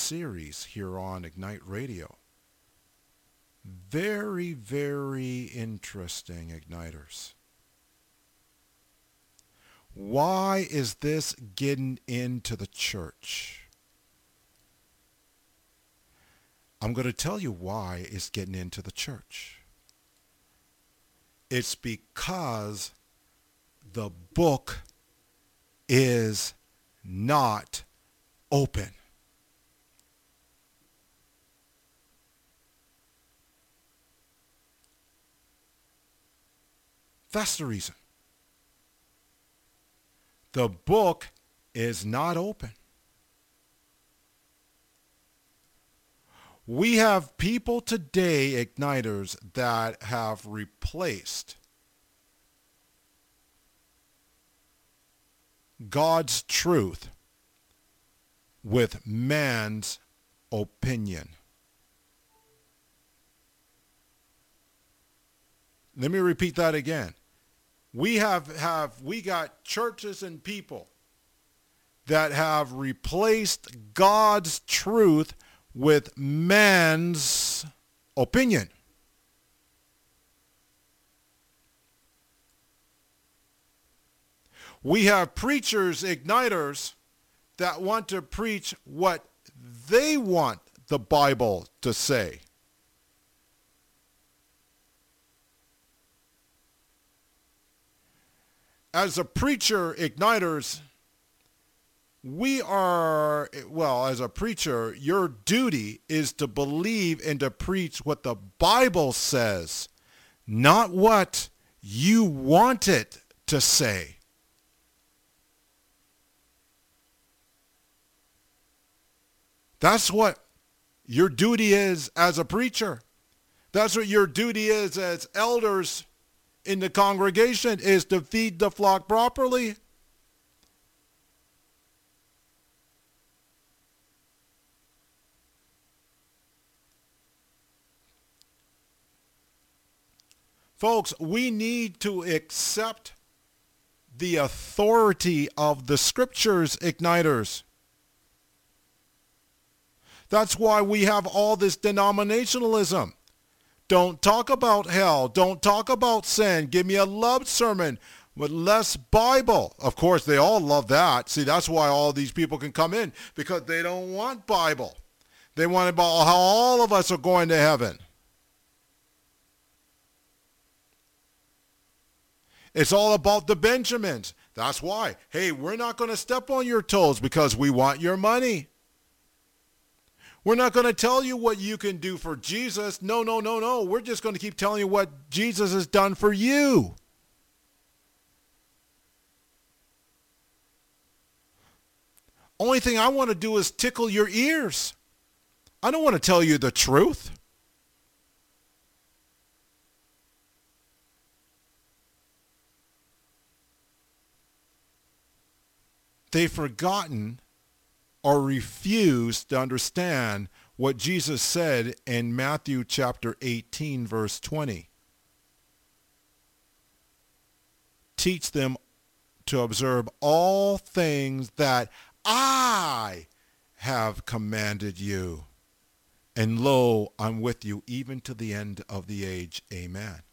series here on Ignite Radio. Very, very interesting, Igniters. Why is this getting into the church? I'm going to tell you why it's getting into the church. It's because the book is not open. That's the reason. The book is not open. We have people today, Igniters, that have replaced God's truth with man's opinion. Let me repeat that again. We got churches and people that have replaced God's truth with man's opinion. We have preachers, Igniters, that want to preach what they want the Bible to say. As a preacher, Igniters, as a preacher, your duty is to believe and to preach what the Bible says, not what you want it to say. That's what your duty is as a preacher. That's what your duty is as elders in the congregation, is to feed the flock properly. Folks, we need to accept the authority of the scriptures, Igniters. That's why we have all this denominationalism. Don't talk about hell. Don't talk about sin. Give me a love sermon with less Bible. Of course, they all love that. See, that's why all these people can come in, because they don't want Bible. They want about how all of us are going to heaven. It's all about the Benjamins. That's why. Hey, we're not going to step on your toes because we want your money. We're not going to tell you what you can do for Jesus. No. We're just going to keep telling you what Jesus has done for you. Only thing I want to do is tickle your ears. I don't want to tell you the truth. They've forgotten or refused to understand what Jesus said in Matthew chapter 18, verse 20. Teach them to observe all things that I have commanded you. And lo, I'm with you even to the end of the age. Amen.